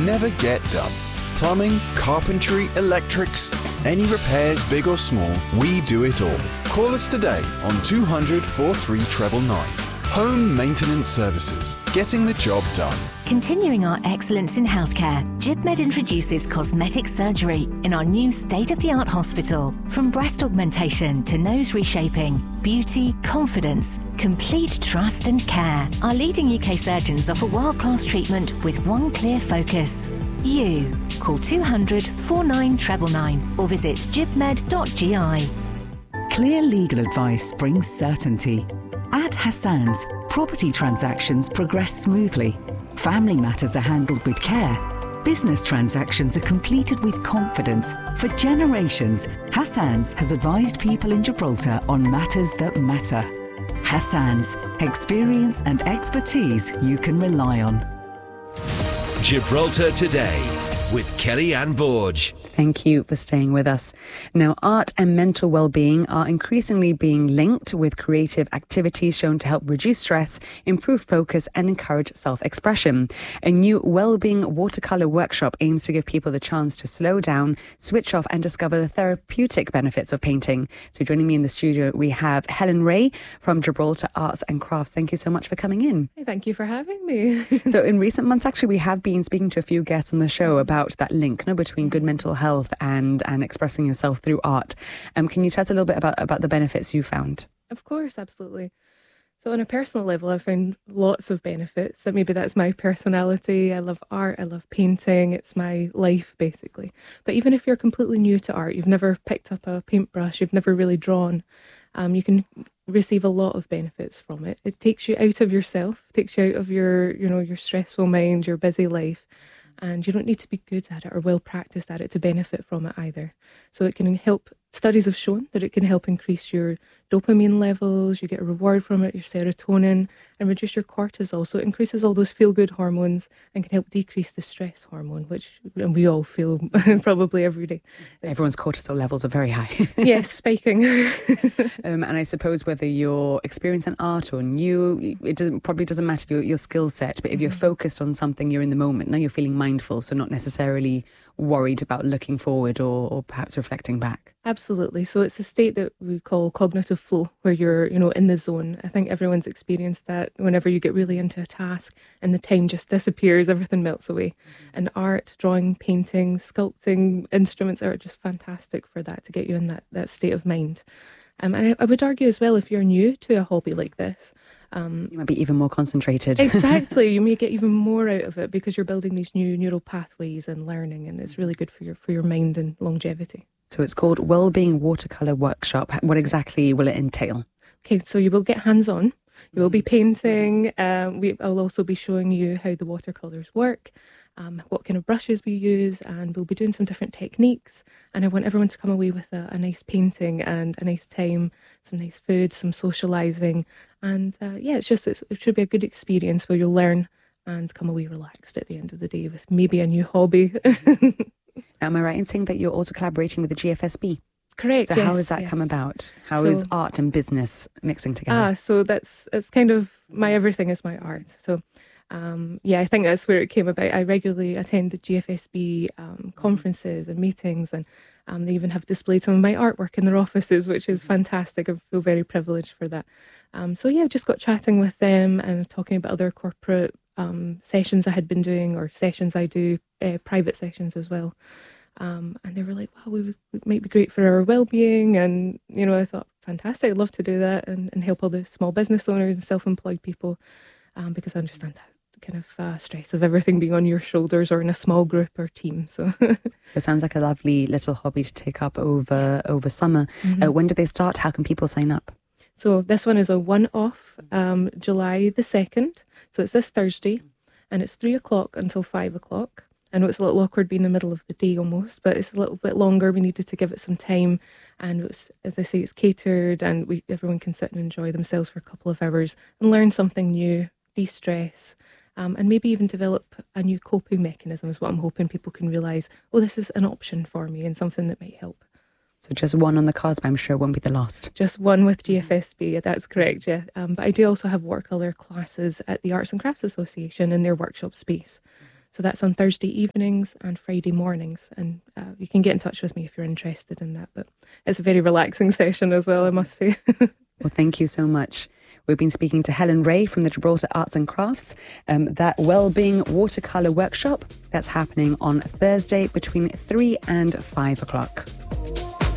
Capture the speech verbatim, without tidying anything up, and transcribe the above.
never get done. Plumbing, carpentry, electrics, any repairs, big or small, we do it all. Call us today on two hundred, forty-three nine nine nine. Home Maintenance Services, getting the job done. Continuing our excellence in healthcare, GibMed introduces cosmetic surgery in our new state-of-the-art hospital. From breast augmentation to nose reshaping, beauty, confidence, complete trust and care. Our leading U K surgeons offer world-class treatment with one clear focus. You. Call two hundred, forty-nine nine nine nine or visit gibmed dot g i. Clear legal advice brings certainty. At Hassan's, property transactions progress smoothly. Family matters are handled with care. Business transactions are completed with confidence. For generations, Hassan's has advised people in Gibraltar on matters that matter. Hassan's, experience and expertise you can rely on. Gibraltar Today with Kelly-Anne Borge. Thank you for staying with us. Now, art and mental well-being are increasingly being linked, with creative activities shown to help reduce stress, improve focus and encourage self-expression. A new well-being watercolour workshop aims to give people the chance to slow down, switch off and discover the therapeutic benefits of painting. So joining me in the studio, we have Helen Ray from Gibraltar Arts and Crafts. Thank you so much for coming in. Hey, thank you for having me. So in recent months, actually, we have been speaking to a few guests on the show about that link no, between good mental health and, and expressing yourself through art. Um, can you tell us a little bit about, about the benefits you found? Of course, absolutely. So on a personal level, I found lots of benefits. That maybe that's my personality. I love art. I love painting. It's my life, basically. But even if you're completely new to art, you've never picked up a paintbrush, you've never really drawn, um, you can receive a lot of benefits from it. It takes you out of yourself, takes you out of your, you know, your stressful mind, your busy life. And you don't need to be good at it or well practiced at it to benefit from it either. So it can help, studies have shown that it can help increase your dopamine levels, you get a reward from it, your serotonin, and reduce your cortisol. So it increases all those feel-good hormones and can help decrease the stress hormone, which and we all feel probably every day. It's, Everyone's cortisol levels are very high. Yes, spiking. um, and I suppose whether you're experiencing art or new, it doesn't probably doesn't matter your, your skill set, but if you're focused on something, you're in the moment. Now you're feeling mindful, so not necessarily worried about looking forward or, or perhaps reflecting back. Absolutely. So it's a state that we call cognitive flow, where you're, you know, in the zone. I think everyone's experienced that whenever you get really into a task and the time just disappears, everything melts away. Mm-hmm. And art, drawing, painting, sculpting, instruments are just fantastic for that, to get you in that, that state of mind. Um, and I, I would argue as well, if you're new to a hobby like this, Um, you might be even more concentrated. Exactly. You may get even more out of it because you're building these new neural pathways and learning, and it's really good for your for your mind and longevity. So it's called Wellbeing Watercolour Workshop. What exactly will it entail? Okay, so you will get hands-on. You will be painting. Um, we, I'll also be showing you how the watercolours work, um, what kind of brushes we use, and we'll be doing some different techniques. And I want everyone to come away with a, a nice painting and a nice time, some nice food, some socialising. And uh, yeah, it's just it's, it should be a good experience where you'll learn and come away relaxed at the end of the day with maybe a new hobby. Now, am I right in saying that you're also collaborating with the G F S B? Correct. So yes, how has that yes. come about? How so, is art and business mixing together? Ah, so that's it's kind of my everything is my art. So um, yeah, I think that's where it came about. I regularly attend the G F S B um, conferences and meetings, and um, they even have displayed some of my artwork in their offices, which is fantastic. I feel very privileged for that. Um, so yeah, just got chatting with them and talking about other corporate um, sessions I had been doing, or sessions I do, uh, private sessions as well. Um, and they were like, wow, we would, it might be great for our well-being. And, you know, I thought, fantastic, I'd love to do that and, and help all the small business owners and self-employed people, um, because I understand that kind of uh, stress of everything being on your shoulders or in a small group or team. So it sounds like a lovely little hobby to take up over, over summer. Mm-hmm. Uh, when do they start? How can people sign up? So this one is a one-off, um, July the second. So it's this Thursday, and it's three o'clock until five o'clock. I know it's a little awkward being in the middle of the day almost, but it's a little bit longer. We needed to give it some time, and it was, as I say, it's catered, and we everyone can sit and enjoy themselves for a couple of hours and learn something new, de-stress, um, and maybe even develop a new coping mechanism is what I'm hoping people can realise, oh, this is an option for me and something that might help. So just one on the cards, but I'm sure it won't be the last. Just one with G F S B, that's correct, yeah. Um, but I do also have watercolour classes at the Arts and Crafts Association in their workshop space. So that's on Thursday evenings and Friday mornings. And uh, you can get in touch with me if you're interested in that. But it's a very relaxing session as well, I must say. Well, thank you so much. We've been speaking to Helen Ray from the Gibraltar Arts and Crafts. Um, that Wellbeing Watercolour Workshop, that's happening on Thursday between three and five o'clock.